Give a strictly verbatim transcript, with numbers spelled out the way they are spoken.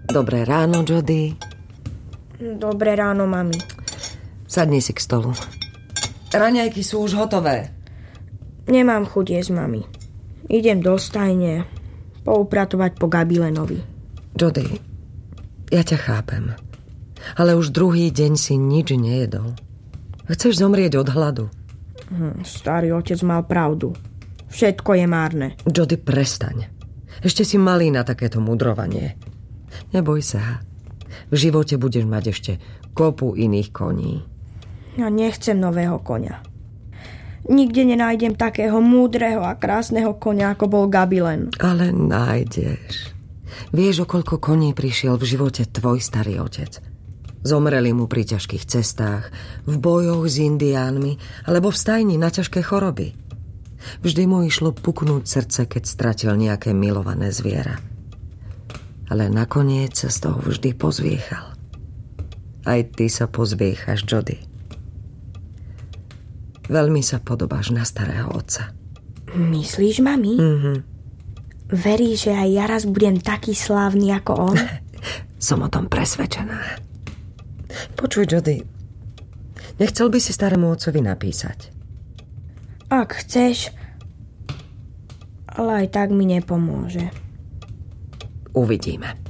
Dobré ráno, Jody. Dobré ráno, mami. Sadni si k stolu. Raňajky sú už hotové. Nemám chuť jesť, mami. Idem do stajne poupratovať po Gabilenovi. Jody, ja ťa chápem. Ale už druhý deň si nič nejedol. Chceš zomrieť od hladu. Hm, starý otec mal pravdu. Všetko je márne. Jody, prestaň. Ešte si malý na takéto mudrovanie. Neboj sa. V živote budeš mať ešte kopu iných koní. Ja nechcem nového koňa. Nikde nenájdem takého múdreho a krásneho koňa, ako bol Gabilen. Ale nájdeš. Vieš, o koľko koní prišiel v živote tvoj starý otec? Zomreli mu pri ťažkých cestách, v bojoch s indiánmi, alebo v stajni na ťažké choroby. Vždy mu išlo puknúť srdce, keď stratil nejaké milované zviera. Ale nakoniec sa z toho vždy pozviechal. Aj ty sa pozviechaš, Jody. Veľmi sa podobáš na starého otca. Myslíš, mami? Mhm. Veríš, že aj ja raz budem taký slávny ako on? Som o tom presvedčená. Počuj, Jody, nechcel by si starému otcovi napísať? Ak chceš, ale aj tak mi nepomôže. Uvidíme.